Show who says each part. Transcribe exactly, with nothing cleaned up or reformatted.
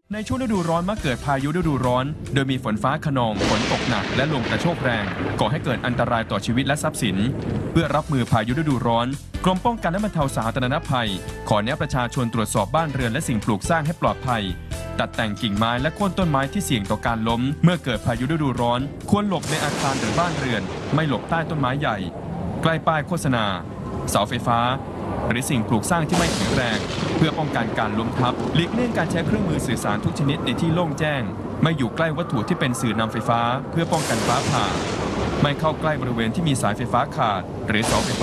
Speaker 1: ในช่วงฤดูร้อนมักเกิดพายุฤดูร้อนโดยมีฝนฟ้าคะนองฝนตกหนักและลมกระโชกแรงก่อให้เกิดอันตรายต่อชีวิตและทรัพย์สินเพื่อรับมือพายุฤดูร้อนกรมป้องกันและบรรเทาสาธารณภัยขอแนะประชาชนตรวจสอบบ้านเรือนและสิ่งปลูกสร้างให้ปลอดภัยตัดแต่งกิ่งไม้และโค่นต้นไม้ที่เสี่ยงต่อการล้มเมื่อเกิดพายุฤดูร้อนควรหลบในอาคารหรือบ้านเรือนไม่หลบใต้ต้นไม้ใหญ่ใกล้ป้ายโฆษณาเสาไฟฟ้าหรือสิ่งปลูกสร้างที่ไม่แข็งแรงเพื่อป้องกันการล้มทับหลีกเลี่ยงการใช้เครื่องมือสื่อสารทุกชนิดในที่โล่งแจ้งไม่อยู่ใกล้วัตถุที่เป็นสื่อนำไฟฟ้าเพื่อป้องกันฟ้าผ่าไม่เข้าใกล้บริเวณที่มีสายไฟฟ้าขาดหรือเสาไฟฟ้า